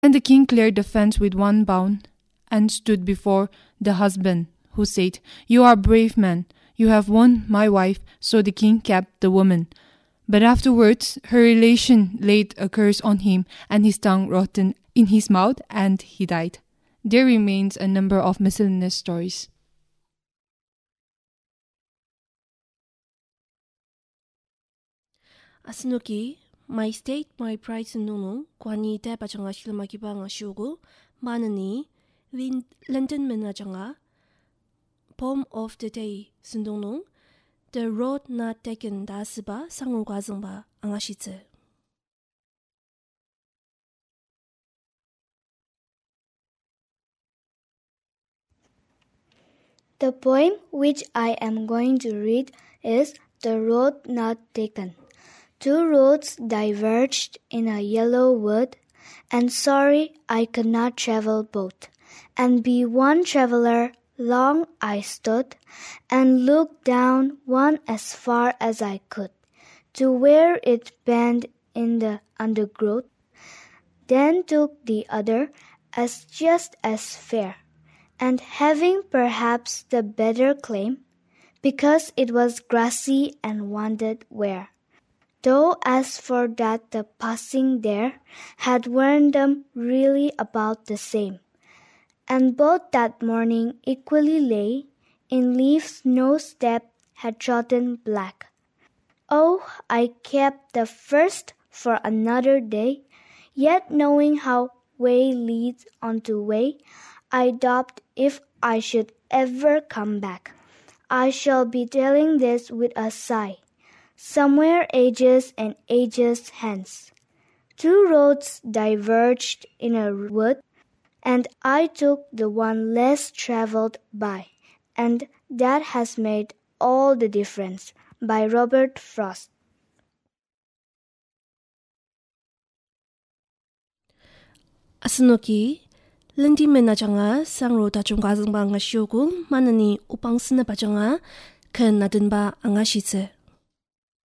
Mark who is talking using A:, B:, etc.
A: And the king cleared the fence with one bound and stood before the husband, who said, "You are a brave man. You have won my wife." So the king kept the woman. But afterwards her relation laid a curse on him, and his tongue rotten in his mouth, and he died. There remains a number of miscellaneous stories.
B: Asnuki, my state, my pride nunu, kwani te pachanga shilmakiba nga shugu, manani, London menajanga, poem of the day sundunung, the road not taken dasiba sangu gazangba angashitse.
C: The poem which I am going to read is The Road Not Taken. Two roads diverged in a yellow wood, and sorry I could not travel both. And be one traveler, long I stood, and looked down one as far as I could, to where it bent in the undergrowth, then took the other as just as fair, and having perhaps the better claim, because it was grassy and wanted wear. Though as for that the passing there had worn them really about the same, and both that morning equally lay in leaves no step had trodden black. Oh, I kept the first for another day, yet knowing how way leads on to way, I doubt if I should ever come back. I shall be telling this with a sigh, somewhere ages and ages hence. Two roads diverged in a wood, and I took the one less traveled by, and that has made all the difference. By Robert Frost.
B: Asnuki, Lendi menajanga sangro tachung gazangba nga shugu, manani upang sina pachanga, ken nadinba angashitse.